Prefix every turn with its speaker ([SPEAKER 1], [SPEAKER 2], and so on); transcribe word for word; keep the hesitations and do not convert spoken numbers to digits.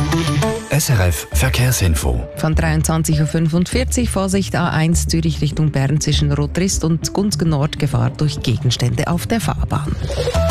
[SPEAKER 1] S R F Verkehrsinfo.
[SPEAKER 2] Von dreiundzwanzig Uhr fünfundvierzig Vorsicht A eins Zürich Richtung Bern zwischen Rotrist und Gunzgen Nord Gefahr durch Gegenstände auf der Fahrbahn.